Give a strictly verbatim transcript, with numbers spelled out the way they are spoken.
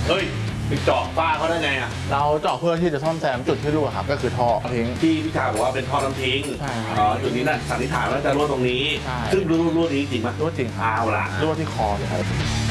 เฮ้ยไปเจาะฝ้าเขาได้ไงอ่ะเราเจาะเพื่อที่จะซ่อมแซมจุดที่รั่วครับก็คือท่อทิ้งที่พี่ชายบอกว่าเป็นท่อน้ำทิ้งอ๋อจุดนี้น่ะสันนิษฐานว่าจะรั่วตรงนี้ซึ่งรั่วรั่วนี้จริงไหมรั่วจริงเอาล่ะรั่วที่คอเลยครับ